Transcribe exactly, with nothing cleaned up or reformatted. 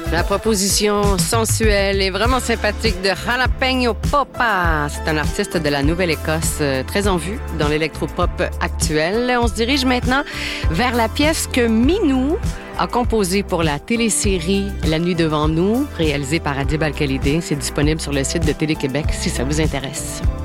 La proposition sensuelle et vraiment sympathique de Jalapeno Poppa. C'est un artiste de la Nouvelle-Écosse euh, très en vue dans l'électropop actuel. On se dirige maintenant vers la pièce que Minou a composée pour la télésérie La Nuit devant nous, réalisée par Adib Al-Khalidé. C'est disponible sur le site de Télé-Québec si ça vous intéresse.